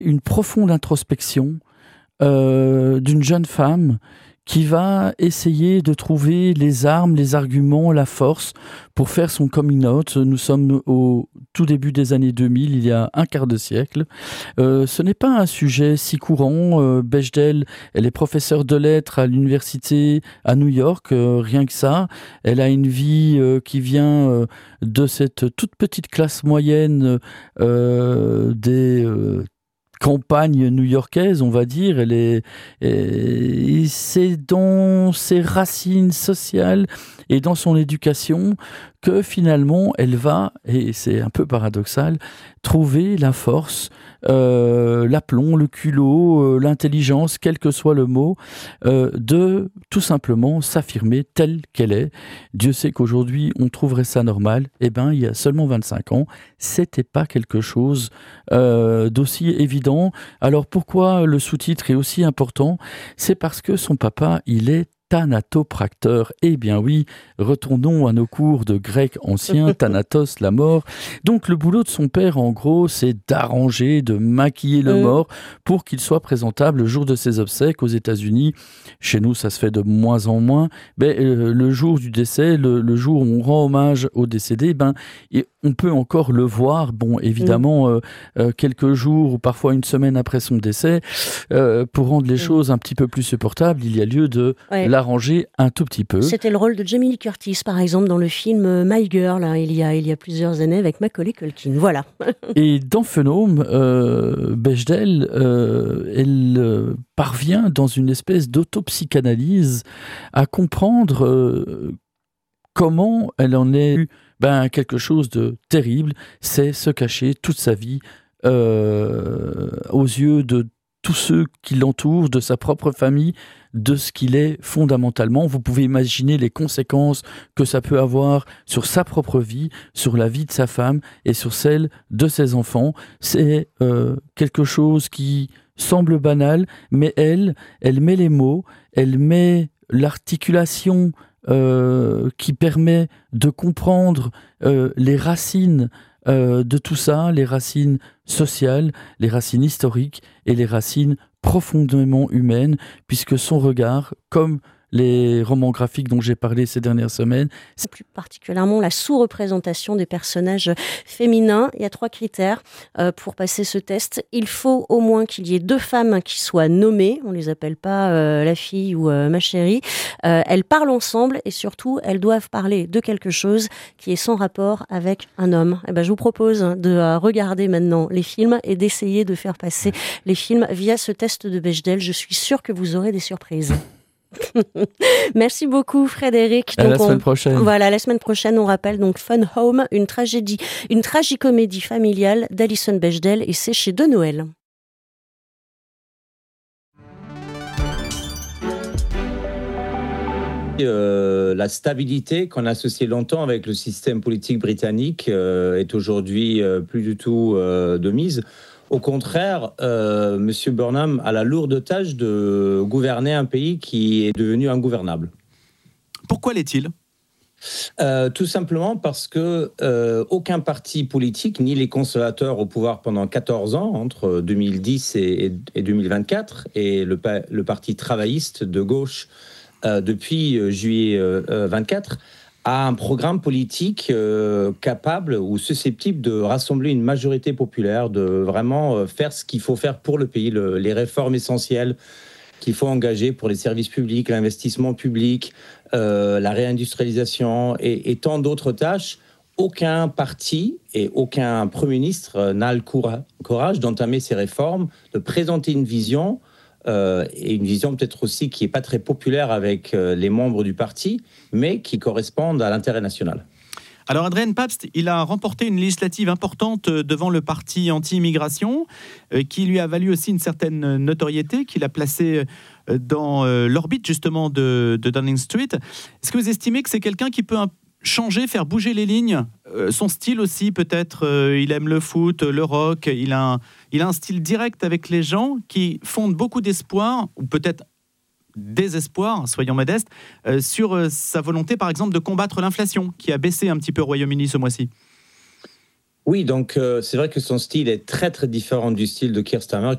une profonde introspection d'une jeune femme qui va essayer de trouver les armes, les arguments, la force pour faire son coming out. Nous sommes au tout début des années 2000, il y a un quart de siècle. Ce n'est pas un sujet si courant. Bechdel, elle est professeure de lettres à l'université à New York, rien que ça. Elle a une vie qui vient de cette toute petite classe moyenne des campagne new-yorkaise, on va dire. C'est dans ses racines sociales et dans son éducation que finalement elle va, et c'est un peu paradoxal, trouver la force, l'aplomb, le culot, l'intelligence, quel que soit le mot, de tout simplement s'affirmer telle qu'elle est. Dieu sait qu'aujourd'hui on trouverait ça normal. Eh bien, il y a seulement 25 ans, c'était pas quelque chose d'aussi évident. Alors pourquoi le sous-titre est aussi important ? C'est parce que son papa, il est thanatopracteur. Eh bien oui, retournons à nos cours de grec ancien, thanatos, la mort. Donc le boulot de son père, en gros, c'est d'arranger, de maquiller le mort pour qu'il soit présentable le jour de ses obsèques aux États-Unis. Chez nous, ça se fait de moins en moins. Mais le jour du décès, le jour où on rend hommage au décédé, on peut encore le voir. Bon, évidemment, quelques jours ou parfois une semaine après son décès, pour rendre les choses un petit peu plus supportables, il y a lieu de l'arranger un tout petit peu. C'était le rôle de Jamie Lee Curtis, par exemple, dans le film My Girl, il y a plusieurs années, avec Macaulay Culkin. Voilà. Et dans Phenome, Bechdel, elle parvient dans une espèce d'autopsychanalyse à comprendre comment elle en est eu quelque chose de terrible, c'est se cacher toute sa vie aux yeux de tous ceux qui l'entourent, de sa propre famille, de ce qu'il est fondamentalement. Vous pouvez imaginer les conséquences que ça peut avoir sur sa propre vie, sur la vie de sa femme et sur celle de ses enfants. C'est quelque chose qui semble banal, mais elle met les mots, elle met l'articulation qui permet de comprendre les racines de tout ça, les racines sociales, les racines historiques et les racines profondément humaines, puisque son regard, comme les romans graphiques dont j'ai parlé ces dernières semaines. C'est plus particulièrement la sous-représentation des personnages féminins. Il y a 3 critères pour passer ce test. Il faut au moins qu'il y ait 2 femmes qui soient nommées. On ne les appelle pas la fille ou ma chérie. Elles parlent ensemble et surtout, elles doivent parler de quelque chose qui est sans rapport avec un homme. Je vous propose de regarder maintenant les films et d'essayer de faire passer les films via ce test de Bechdel. Je suis sûre que vous aurez des surprises. Merci beaucoup Frédéric. À la semaine prochaine. Voilà, la semaine prochaine, on rappelle donc Fun Home, une tragicomédie familiale d'Alison Bechdel, et c'est chez De Noël. La stabilité qu'on a associée longtemps avec le système politique britannique est aujourd'hui plus du tout de mise. Au contraire, M. Burnham a la lourde tâche de gouverner un pays qui est devenu ingouvernable. Pourquoi l'est-il ? Tout simplement parce que aucun parti politique, ni les conservateurs au pouvoir pendant 14 ans, entre 2010 et 2024, et le parti travailliste de gauche depuis juillet 24, a un programme politique capable ou susceptible de rassembler une majorité populaire, de vraiment faire ce qu'il faut faire pour le pays, les réformes essentielles qu'il faut engager pour les services publics, l'investissement public, la réindustrialisation et tant d'autres tâches. Aucun parti et aucun Premier ministre n'a le courage d'entamer ces réformes, de présenter une vision, et une vision peut-être aussi qui n'est pas très populaire avec les membres du parti, mais qui correspondent à l'intérêt national. Alors Adrian Pabst, il a remporté une législative importante devant le parti anti-immigration, qui lui a valu aussi une certaine notoriété, qu'il a placé dans l'orbite justement de Downing Street. Est-ce que vous estimez que c'est quelqu'un qui peut changer, faire bouger les lignes ? Son style aussi, peut-être, il aime le foot, le rock, il a un style direct avec les gens qui fondent beaucoup d'espoir, ou peut-être désespoir, soyons modestes, sur sa volonté, par exemple, de combattre l'inflation, qui a baissé un petit peu au Royaume-Uni ce mois-ci. Oui, donc c'est vrai que son style est très très différent du style de Keir Starmer,